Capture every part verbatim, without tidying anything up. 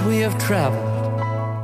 we have traveled.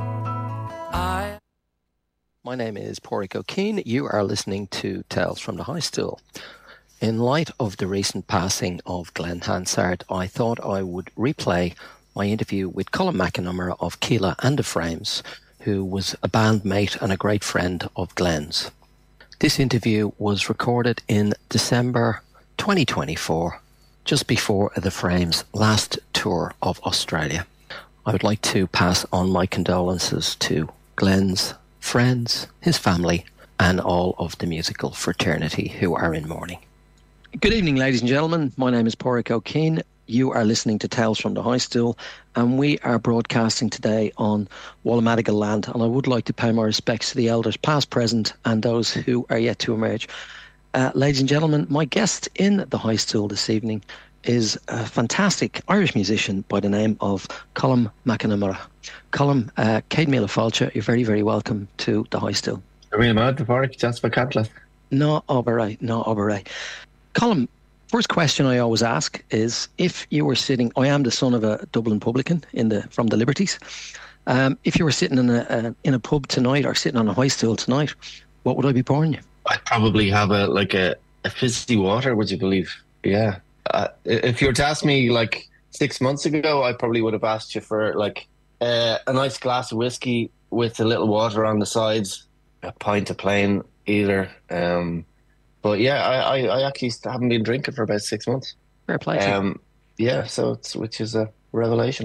I... My name is Pádraig O'Keefe. You are listening to Tales from the High Stool. In light of the recent passing of Glenn Hansard, I thought I would replay my interview with Colm McNamara of Keela and the Frames, who was a bandmate and a great friend of Glenn's. This interview was recorded in December twenty twenty-four, just before the Frames' last tour of Australia. I would like to pass on my condolences to Glenn's friends, his family, and all of the musical fraternity who are in mourning. Good evening, ladies and gentlemen. My name is Pádraig O'Keefe. You are listening to Tales from the High Stool, and we are broadcasting today on Wallamadigal land. And I would like to pay my respects to the elders, past, present, and those who are yet to emerge. Uh, ladies and gentlemen, my guest in the High Stool this evening is a fantastic Irish musician by the name of Colm McNamara. Colm, uh, Céad Míle Fáilte, you're very, very welcome to the High Stool. Really mad, Pádraig, just for Catlas. No, Oberei, no, Oberei. Colm, first question I always ask is, if you were sitting, I am the son of a Dublin publican in the from the Liberties. Um, if you were sitting in a, a in a pub tonight or sitting on a high stool tonight, what would I be pouring you? I'd probably have a like a, a fizzy water. Would you believe? Yeah. Uh, if you were to ask me like six months ago, I probably would have asked you for like uh, a nice glass of whiskey with a little water on the sides, a pint of plain either. Um, But yeah, I, I, I actually haven't been drinking for about six months. Fair play. Um, yeah, so it's which is a revelation.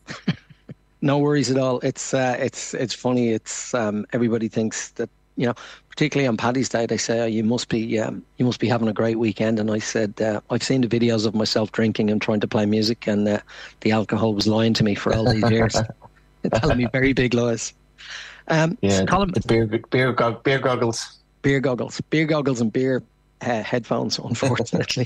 No worries at all. It's uh, it's it's funny. It's um, everybody thinks that, you know, particularly on Paddy's Day, they say, oh, you must be um, you must be having a great weekend. And I said, uh, I've seen the videos of myself drinking and trying to play music, and uh, the alcohol was lying to me for all these years, telling me very big lies. Um, yeah, Colm, the beer beer gog- beer goggles. Beer goggles, beer goggles, and beer uh, headphones. Unfortunately.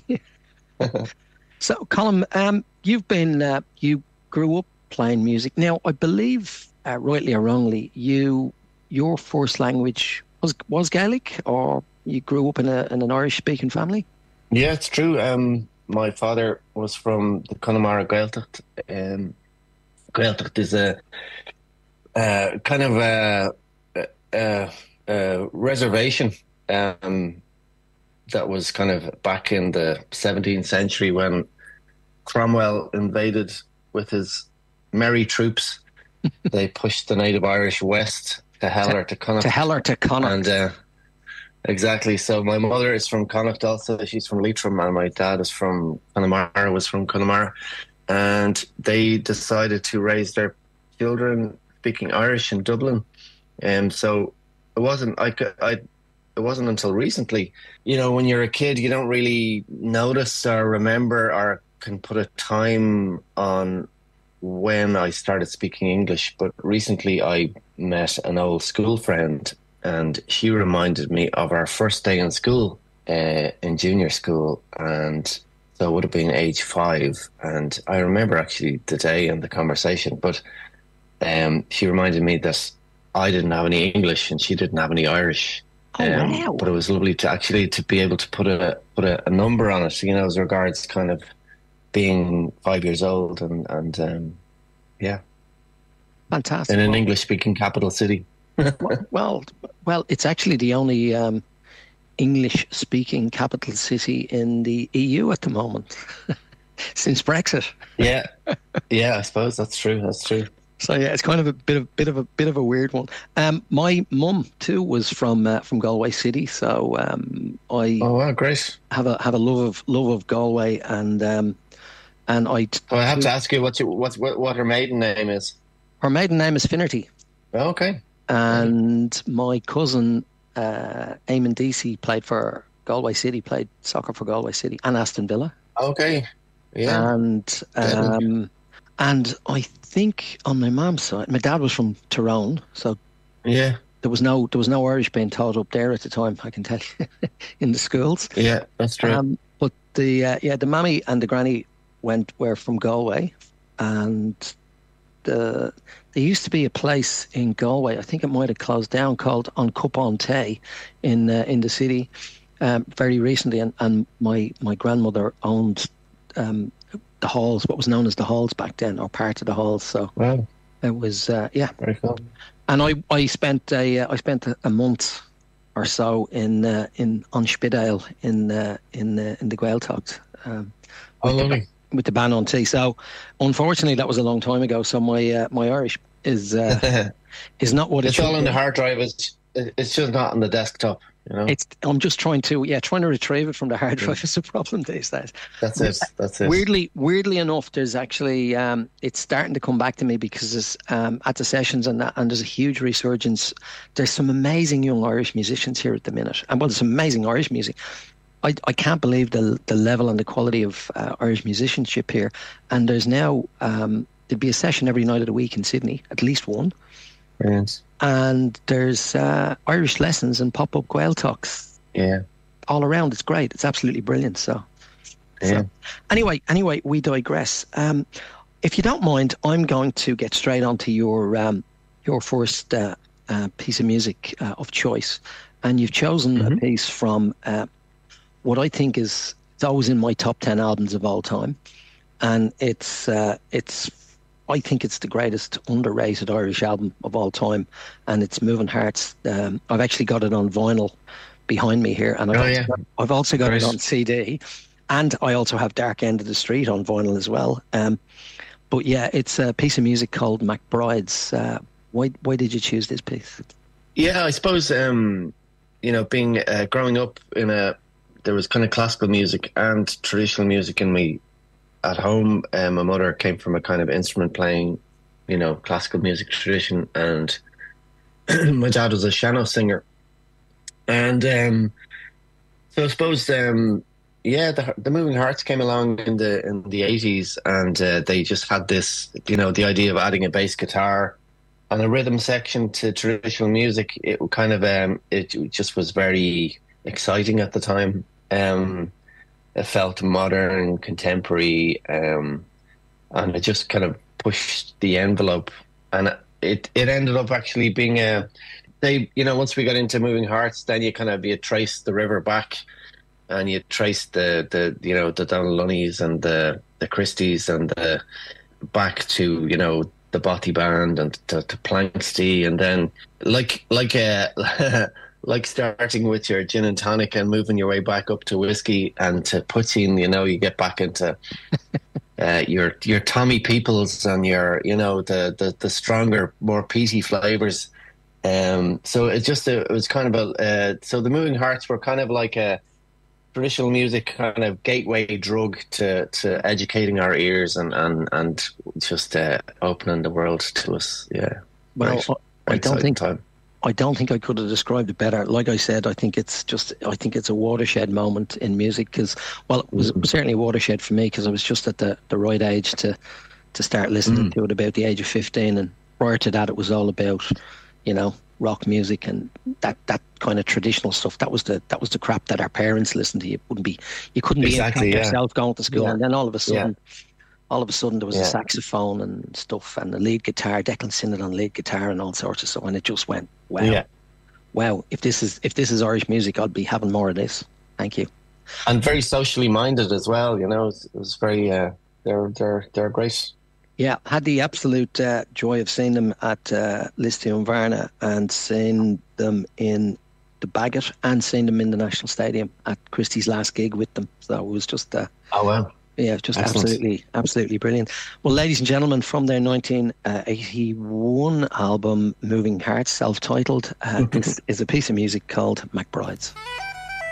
So, Colm, um, you've been uh, you grew up playing music. Now, I believe, uh, rightly or wrongly, you your first language was was Gaelic, or you grew up in a in an Irish speaking family. Yeah, it's true. Um, my father was from the Connemara Gaeltacht. Um, Gaeltacht is a uh, kind of a. a Uh, reservation um, that was kind of back in the seventeenth century when Cromwell invaded with his merry troops. They pushed the native Irish west to Heller to Connacht. To Heller to Connacht. And uh, exactly. So my mother is from Connacht also. She's from Leitrim, and my dad is from Connemara, was from Connemara. And they decided to raise their children speaking Irish in Dublin. And so It wasn't. I, I. It wasn't until recently. You know, when you're a kid, you don't really notice or remember or can put a time on when I started speaking English. But recently, I met an old school friend, and she reminded me of our first day in school, uh, in junior school, and so it would have been age five. And I remember actually the day and the conversation. But um, she reminded me that I didn't have any English and she didn't have any Irish. Oh, um, wow. But it was lovely to actually to be able to put a put a, a number on it, you know, as regards kind of being five years old and, and um, yeah. Fantastic. In an well, English-speaking capital city. well, well, it's actually the only um, English-speaking capital city in the E U at the moment, since Brexit. Yeah, yeah, I suppose that's true. That's true. So yeah, it's kind of a bit of bit of a bit of a weird one. Um, my mum too was from uh, from Galway City, so um, I oh wow, great. have a have a love of love of Galway, and um, and I. T- so I have to ask you what you what's what, what her maiden name is. Her maiden name is Finnerty. Oh, okay. And my cousin uh, Eamon Deasy played for Galway City, played soccer for Galway City and Aston Villa. Okay. Yeah. And um, and I think on my mum's side, my dad was from Tyrone, so yeah, there was no there was no Irish being taught up there at the time, I can tell you, in the schools. Yeah, that's true. Um, but the uh, yeah, the mammy and the granny went were from Galway, and the there used to be a place in Galway, I think it might have closed down, called An Cup on Tay in uh, in the city um, very recently, and, and my my grandmother owned um, the halls, what was known as the halls back then, or part of the halls. So wow. It was uh, yeah, Very cool. and I I spent a uh, I spent a, a month or so in uh, in on Spidale in uh, in uh, in the Gaeltacht. Um, Oh, with, the, lovely. with the band on T. So, unfortunately, that was a long time ago. So my uh, my Irish is uh, is not what It's it all should on be. the hard drive. It's it's just not on the desktop. You know, It's I'm just trying to yeah trying to retrieve it from the hard drive is a problem these days. that's it. That's it. Weirdly, weirdly enough, there's actually um, it's starting to come back to me because it's, um, at the sessions and that, and there's a huge resurgence. There's some amazing young Irish musicians here at the minute, and well, there's some amazing Irish music. I, I can't believe the the level and the quality of uh, Irish musicianship here. And there's now um, there'd be a session every night of the week in Sydney, at least one. Brilliant. And there's uh, Irish lessons and pop up Gael talks Yeah. all around. It's great. It's absolutely brilliant. So, Yeah. so anyway, anyway, we digress. Um, if you don't mind, I'm going to get straight onto your um, your first uh, uh, piece of music uh, of choice, and you've chosen Mhm. a piece from. Uh, what I think is it's always in my top ten albums of all time, and it's uh, it's I think it's the greatest underrated Irish album of all time, and it's Moving Hearts. Um, I've actually got it on vinyl behind me here, and I've, Oh, also, yeah. got, I've also got Great. it on C D, and I also have Dark End of the Street on vinyl as well. Um, but yeah, it's a piece of music called MacBrides. Uh, why why did you choose this piece? Yeah, I suppose um, you know, being uh, growing up in a there was kind of classical music and traditional music in me at home. Um, my mother came from a kind of instrument playing, you know, classical music tradition, and my dad was a piano singer. And um, so I suppose, um, yeah, the, the Moving Hearts came along in the in the eighties, and uh, they just had this, you know, the idea of adding a bass guitar and a rhythm section to traditional music. It kind of um, it just was very exciting at the time. Um, it felt modern, contemporary, um, and it just kind of pushed the envelope. And it it ended up actually being a they you know once we got into Moving Hearts, then you kind of you trace the river back, and you trace the the you know the Donnelly's and the the Christies and the back to you know the Botti Band and to, to Planksty, and then like like a. Like starting with your gin and tonic and moving your way back up to whiskey and to poutine, you know, you get back into uh, your your Tommy Peoples and your, you know, the the, the stronger, more peaty flavors. Um, so it just it was kind of a uh, so the Moving Hearts were kind of like a traditional music kind of gateway drug to, to educating our ears and and and just uh, opening the world to us. Yeah, Well, Right. I, I don't Exciting think time. I don't think I could have described it better. Like I said, I think it's just, I think it's a watershed moment in music because, well, it was, it was certainly a watershed for me because I was just at the, the right age to, to start listening Mm. to it about the age of fifteen. And prior to that, it was all about, you know, rock music and that, that kind of traditional stuff. That was the, that was the crap that our parents listened to. You wouldn't be, you couldn't Exactly, be in yeah. yourself going to school. Yeah. And then all of a sudden, all of a sudden there was a Yeah. saxophone and stuff and the lead guitar, Declan Sinnott on lead guitar and all sorts of stuff. And it just went, wow. Yeah. Wow, if this is if this is Irish music, I'd be having more of this. Thank you. And very socially minded as well. You know, it was, it was very. Uh, they're they're they're great. Yeah, had the absolute uh, joy of seeing them at uh, Listia Varna and seeing them in the Bagot and seeing them in the National Stadium at Christie's last gig with them. So it was just, uh, Oh wow! yeah, just Excellent. absolutely, absolutely brilliant. Well, ladies and gentlemen, from their nineteen eighty-one album, Moving Hearts, self-titled, uh, this is a piece of music called MacBrides.